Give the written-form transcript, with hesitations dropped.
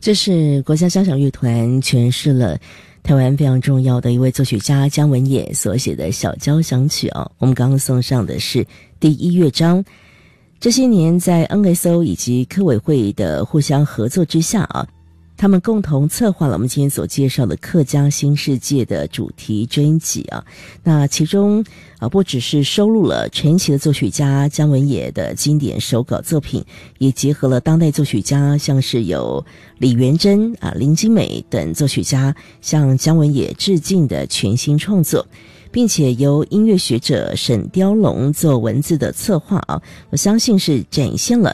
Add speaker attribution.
Speaker 1: 这是国家交响乐团诠释了台湾非常重要的一位作曲家姜文也所写的小交响曲啊。我们刚刚送上的是第一乐章。这些年在 NSO 以及科委会的互相合作之下啊，他们共同策划了我们今天所介绍的客家新世界的主题专辑啊。那其中不只是收录了传奇的作曲家姜文也的经典手稿作品，也结合了当代作曲家，像是有李元珍林金美等作曲家向姜文也致敬的全新创作，并且由音乐学者沈雕龙做文字的策划啊，我相信是展现了